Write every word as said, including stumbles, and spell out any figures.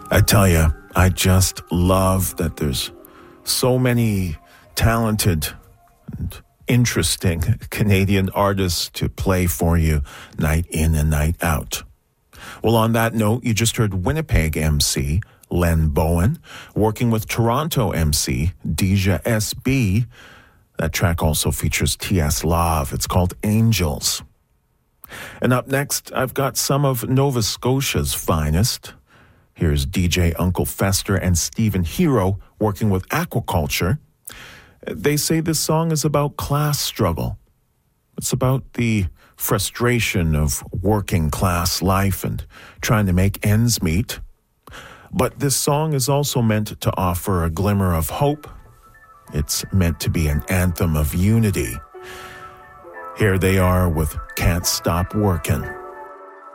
I tell you, I just love that there's so many talented and interesting Canadian artists to play for you night in and night out. Well, on that note, you just heard Winnipeg M C Len Bowen working with Toronto M C Deja S B. That track also features T S. Love. It's called Angels. And up next, I've got some of Nova Scotia's finest. Here's D J Uncle Fester and Stephen Hero working with Aquaculture. They say this song is about class struggle. It's about the frustration of working class life and trying to make ends meet. But this song is also meant to offer a glimmer of hope. It's meant to be an anthem of unity. Here they are with Can't Stop Working.